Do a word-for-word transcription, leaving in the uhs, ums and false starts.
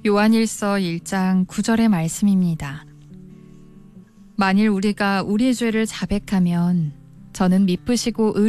요한일서 일 장 구 절의 말씀입니다. 만일 우리가 우리의 죄를 자백하면 저는 미쁘시고